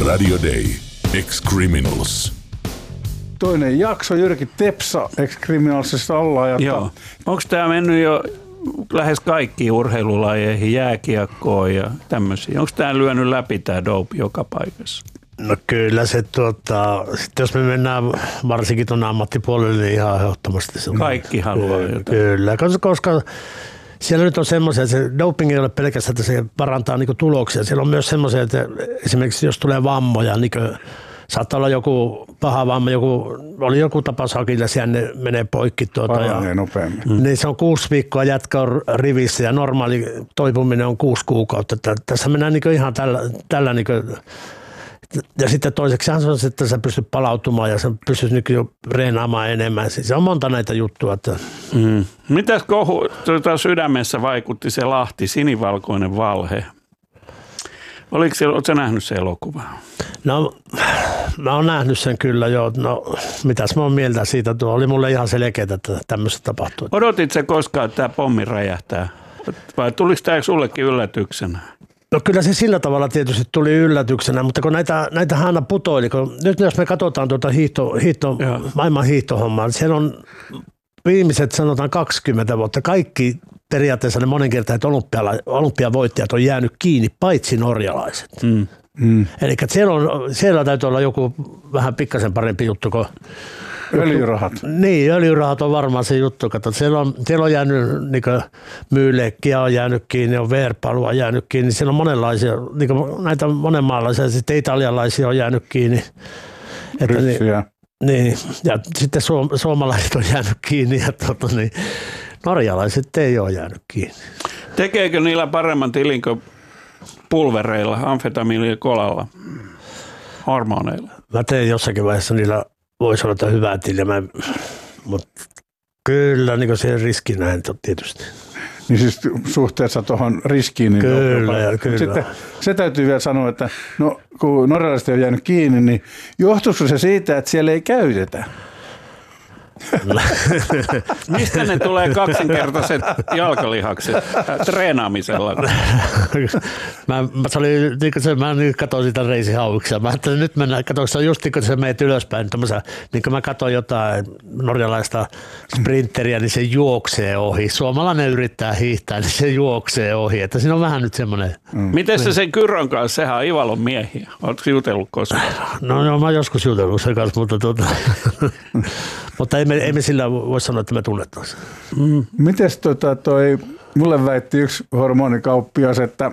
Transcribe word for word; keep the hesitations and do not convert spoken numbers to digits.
Radio Day. Ex-Criminals. Toinen jakso, Jyrki Tepsa Ex-Criminalsissa ollaan. Jota... Joo. Onko tämä mennyt jo lähes kaikkiin urheilulajeihin, jääkiekkoon ja tämmöisiä? Onko tämä lyönyt läpi tämä dope joka paikassa? No kyllä se, tuota, sitten jos me mennään varsinkin tuonne ammattipuolelle, niin ihan ehdottomasti se. Kaikki haluaa jotain. Kyllä, koska, koska siellä nyt on semmoisia, että se doping ei ole pelkästään, että se parantaa niinku tuloksia. Siellä on myös semmoisia, että esimerkiksi jos tulee vammoja, niin saattaa olla joku paha vamma, joku, oli joku tapaus hakilla, siellä menee poikki. Tuota, ja, nopeammin. Mm. Niin se on kuusi viikkoa jätkä on rivissä ja normaali toipuminen on kuusi kuukautta. Tässä mennään niinku ihan tällä, tällä niinku, ja sitten toiseksi se on, että sä pystyt palautumaan ja sä pystyt nyt jo reenaamaan enemmän. Se on monta näitä juttuja. Että... Mm. Mitäs kohu tuota sydämessä vaikutti se Lahti, sinivalkoinen valhe? Oliko se, ootko sä nähnyt se elokuva? No, mä oon nähnyt sen kyllä jo. No, mitäs mä oon mieltä siitä? Tuo oli mulle ihan selkeää, että tämmöistä tapahtuu. Odotit sä koskaan, että tämä pommi räjähtää? Vai tuliko tämä sullekin yllätyksenä? No kyllä se sillä tavalla tietysti tuli yllätyksenä, mutta kun näitä, näitä aina putoili, kun nyt jos me katsotaan tuota hiihto, hiihto, maailman hiihtohommaa, niin siellä on viimeiset sanotaan kaksikymmentä vuotta kaikki periaatteessa ne moninkertaiset olympiavoittajat on jäänyt kiinni, paitsi norjalaiset. Mm. Mm. Eli siellä, on, siellä täytyy olla joku vähän pikkasen parempi juttu kuin öljyrahat. Niin, öljyrahat on varmaan se juttu. Kato, siellä, on, siellä on jäänyt niin Myylekkiä on jäänyt kiinni, on Verpalu on jäänyt kiinni. Siellä on monenlaisia, niin näitä monenmaalaisia, sitten italialaisia on jäänyt kiinni. Että niin, niin, ja sitten suom, suomalaiset on jäänyt kiinni ja tota, niin, norjalaiset ei ole jäänyt kiinni. Tekeekö niillä paremman tilin kuin pulvereilla, amfetamiinilla ja kolalla, hormoneilla? Mä tein jossakin vaiheessa niillä, voisi olla, että hyvää tiliä, mutta kyllä niin se riski näin tietysti. Niin siis suhteessa tuohon riskiin. Niin kyllä, ja kyllä. Sitten se täytyy vielä sanoa, että no, kun norjalaiset on jäänyt kiinni, niin johtuisiko se siitä, että siellä ei käytetä? Mistä ne tulee kaksinkertaiset jalkalihakset treenaamisella? mä, mä, se oli, niin se, mä nyt katsoin sitä reisihauiksia. Mä ajattelin, nyt mennään, katsoin just kun sä menet ylöspäin, niin kun mä katsoin jotain norjalaista sprinteriä, niin se juoksee ohi. Suomalainen yrittää hiihtää, niin se juoksee ohi. Että siinä on vähän nyt semmoinen. Mm. Miten se sen Kyrön kanssa, sehän on Ivalon miehiä. Oletko jutellut koskaan? No, no mä oon joskus jutellut sen kanssa, mutta tuota... Mutta ei me, ei me sillä voi sanoa, että me tunnettaisiin. Mm. Mites tota toi, mulle väitti yksi hormonikauppias, että